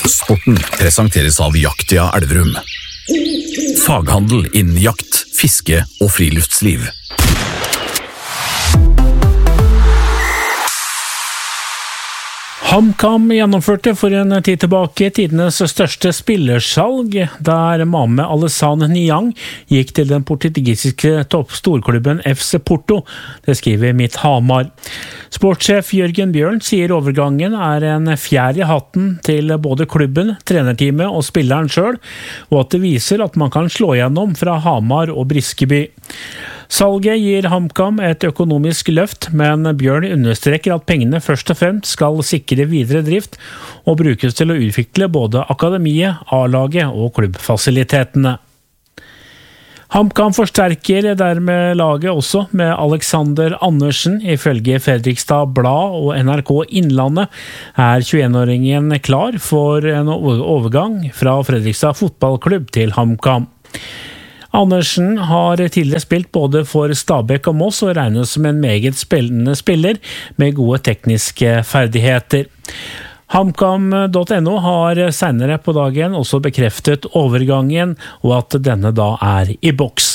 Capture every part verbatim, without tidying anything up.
Sporten presenteres av Jaktia Elverum. Faghandel innen jakt, fiske og friluftsliv. HamKam gjennomførte for en tid tilbake tidenes største spillersalg, der Mame Alessane Niang gikk til den portugisiske toppstorklubben F C Porto. Det skriver Mitt Hamar. Sportssjef Jørgen Bjørn sier overgangen er en fjær i hatten til både klubben, trenerteamet og spilleren selv, og at det viser at man kan slå gjennom fra Hamar og Briskeby. Salget gir HamKam et økonomisk løft, men Bjørn understreker at pengene først og fremst skal sikre videre drift og brukes til å utvikle både akademiet, A-laget og klubbfasilitetene. HamKam forsterker dermed laget også med Alexander Andersen. Ifølge Fredrikstad Blad og N R K Innlandet er tjueen-åringen klar for en overgang fra Fredrikstad fotballklubb til HamKam. Andersen har tidligere spilt både for Stabæk og Moss og regnes som en meget spillende spiller med gode tekniske ferdigheter. HamKam punktum no har senere på dagen også bekreftet overgangen, og at denne da er i boks.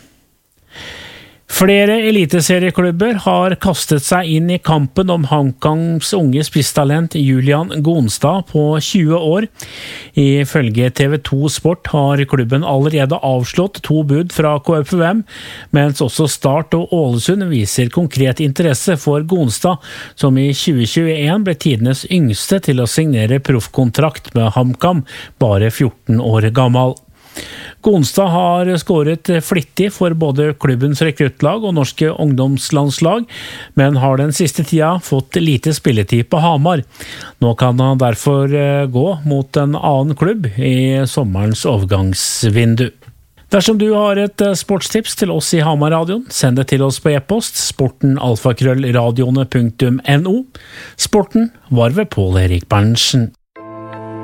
Flere eliteserieklubber har kastet seg inn i kampen om HamKams unge spisstalent Julian Gonstad på tjue år. Ifølge T V to Sport har klubben allerede avslått to bud fra K F U M, mens også Start og Ålesund viser konkret interesse for Gonstad, som i tjue tjueen ble tidenes yngste til å signere proffkontrakt med HamKam, bare fjorten år gammel. Gonstad har skåret flittig for både klubbens rekruttlag og norske ungdomslandslag, men har den siste tida fått lite spilletid på Hamar. Nå kan han derfor gå mot en annen klubb i sommerens overgangsvindu. Dersom du har et sportstips til oss i Hamar-radioen, send det til oss på e-post sporten alfakrøll radione punktum no. Sporten var ved Pål Erik Berntsen.